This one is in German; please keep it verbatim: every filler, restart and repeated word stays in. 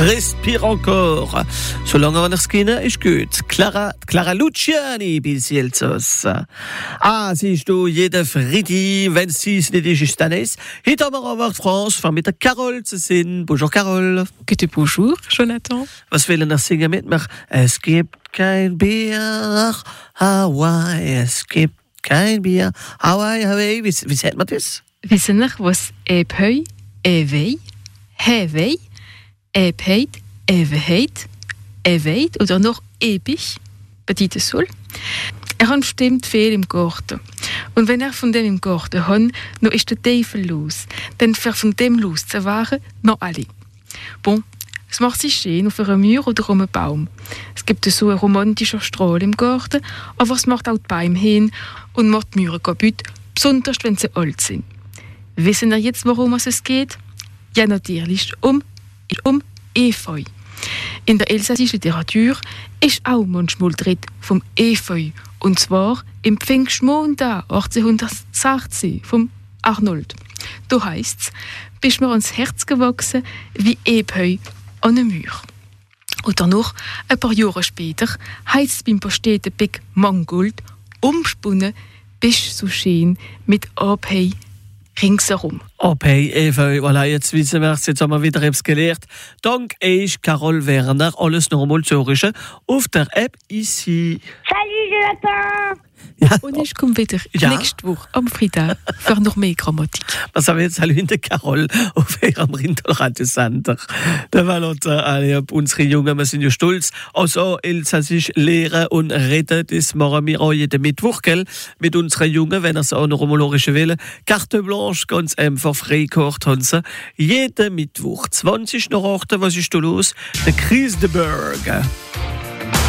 Respire encore. Solange wir noch kennen, ist gut. Clara, Clara Luciani bis jetzt. Ah, siehst du, jeden Freitag, wenn es nicht ist, ist dann es. Heute haben wir aber France, von mit der Carole zu sehen. Bonjour, Carole. Gute Bonjour, Jonathan. Was will er singen mit mir? Es gibt kein Bier nach Hawaii. Es gibt kein Bier. Hawaii, Hawaii. Wie, wie sagt man das? Wissen Sie, was Ebheu, Ewei, Hewei, Ebheit, Eweheit, Eweit oder noch ewig bedeutet soll? Er hat bestimmt viel im Garten. Und wenn er von dem im Garten hat, dann ist der Teufel los. Denn für von dem loszuwahren, noch alle. Bon, es macht sich schön auf einer Mauer oder um einen Baum. Es gibt so einen romantischen Strahl im Garten, aber es macht auch die Bäume hin und macht die Mauern kaputt, besonders wenn sie alt sind. Wissen ihr jetzt, worum es geht? Ja, natürlich um, um Efeu. In der elsässischen Literatur ist auch manchmal die Rede vom Efeu. Und zwar im Pfingstmontag achtzehnhundertsechzehn vom Arnold. Da heisst es, bist mir ans Herz gewachsen wie Ebheu an einer Mauer. Oder noch ein paar Jahre später heisst es beim Pasteten Big Mangold, umspunnen bist so schön mit Abhei ringsherum. Okay, Eva, voilà, jetzt wissen wir es, jetzt haben wir wieder etwas gelernt. Dank euch, Carole Werner, alles normal zu hören auf der App ici. Salut Jonathan! Ja. Und ich komme wieder Ja. nächste Woche am Freitag für noch mehr Grammatik. Was haben wir jetzt alle in der Carole auf ihrem Rindel-Radio-Sender? Der Valentin, alle unsere Jungen, wir sind ja stolz. Also, Elsassisch lehren und reden, das machen wir auch jeden Mittwoch, gell? Mit unseren Jungen, wenn er es auch noch einmal wollen. Carte Blanche, ganz einfach frei gekocht haben sie. Jeden Mittwoch, zwanzig nach acht, was ist da los? Der Chris de Berg.